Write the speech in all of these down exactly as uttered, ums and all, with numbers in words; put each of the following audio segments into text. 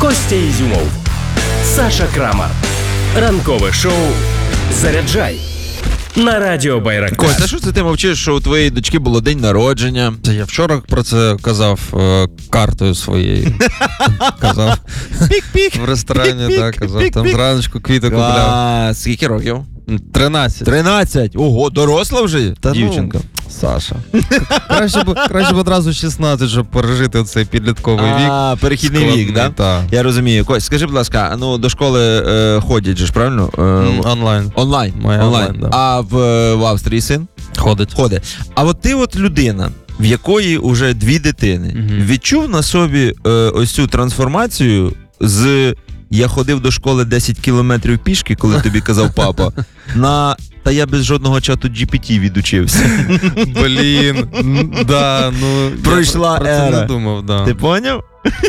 Костя Ізюмов, Саша Крамар. Ранкове шоу «Заряджай» на радіо Байрактар. Костя, що це ти мовчиш, що у твоєї дочки було день народження? Це я вчора про це казав е, картою своєю. Казав. Пік-пік. В ресторані, Пік-пік. так, казав. Там Пік-пік. зранку квіти купляв. Клас. Скільки років? тринадцять. тринадцять. Ого, доросла вже Та дівчинка. Ну, Саша. Краще б, краще б одразу шістнадцять, щоб пережити цей підлітковий вік. А, перехідний Складний, вік, да? та. Я розумію. Кость, скажи, будь ласка, ну до школи е, ходять же ж, правильно? Е, М, Онлайн. онлайн. Моя онлайн, да. А в, в Австрії син? Ходить. Ходить. А от ти от людина, в якої вже дві дитини, Мгм. відчув на собі е, ось цю трансформацію з «я ходив до школи десять кілометрів пішки», коли тобі казав папа, на «та я без жодного чату джі пі ті відучився». Блін. м, Да, ну. Пройшла я про це ера. не думав, да. Ти поняв?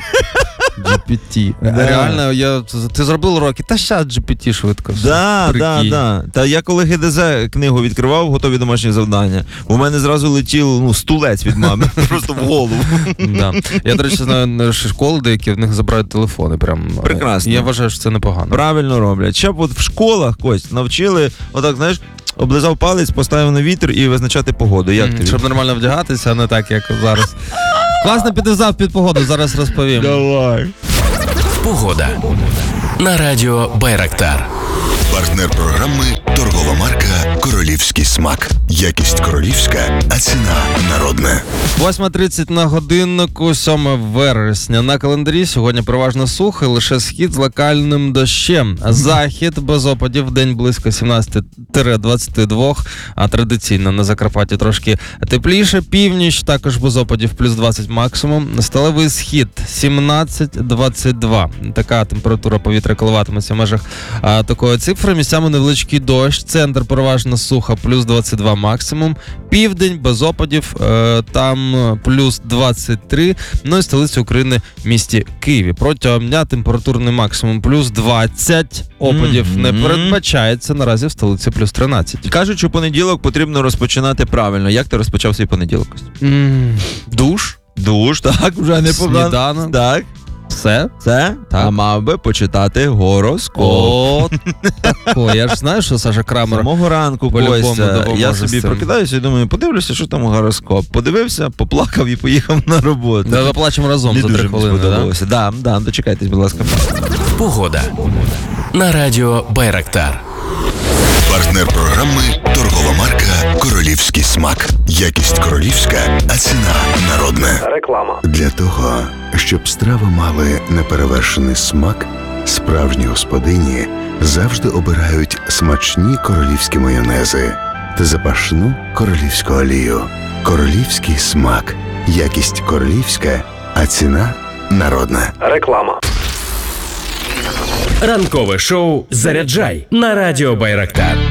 джі пі ті. Да. Реально, я, ти зробив уроки, та щас джі пі ті швидко. все. Да, да, Прикинь. да. Та я коли ге де зет книгу відкривав, готові домашні завдання, у мене зразу летів ну, стулець від мами, просто в голову. Да. Я, до речі, знаю що школи деякі, в них забирають телефони. Прям. Прекрасно. Я вважаю, що це непогано. Правильно роблять. Щоб от в школах, Кость, навчили, отак, знаєш, облизав палець, поставив на вітер і визначати погоду. Як М, тобі? Щоб нормально вдягатися, а не так, як зараз. Класно підв'язав під погоду, зараз розповім. Давай. Погода на радіо Байрактар. Партнер програми торгова марка «Королівський смак». Якість королівська, а ціна народна. восьма тридцять на годиннику, сьоме вересня. На календарі сьогодні переважно сухо, лише схід з локальним дощем. Захід без опадів, день близько сімнадцять двадцять два, а традиційно на Закарпатті трошки тепліше. Північ також без опадів, плюс двадцять максимум. Сталевий схід сімнадцять двадцять два. Така температура повітря коливатиметься в межах а, такої цифри. Місцями невеличкий дощ. Центр переважно сухо, плюс двадцять два максимум. Південь без опадів, е, там плюс двадцять три. Ну і столиця України в місті Києві. Протягом дня температурний максимум плюс двадцять. Опадів Мгм. не передбачається. Наразі в столиці плюс тринадцять. Кажуть, що понеділок потрібно розпочинати правильно. Як ти розпочав свій понеділок? Кость? М, Душ, Душ, так, вже не погано. сніданок, Так, все. це, Так. а мав би почитати гороскоп. О, тако. Я ж знаю, що Саша Крамер. Самого ранку, по-любому Костя, допоможе я з собі цим. прокидаюся і думаю, подивлюся, що там гороскоп. Подивився, поплакав і поїхав на роботу. Да, заплачемо разом Не за дуже три мені хвилини, да? сподобалося. Да, да, дочекайтесь, будь ласка. Погода на радіо Байрактар. Партнер програми торгова марка «Королівський смак». Якість королівська, а ціна народна. Реклама. Для того, щоб страви мали неперевершений смак, справжні господині завжди обирають смачні королівські майонези та запашну королівську олію. Королівський смак. Якість королівська, а ціна народна. Реклама. Ранкове шоу «Заряджай» на радіо Байрактар.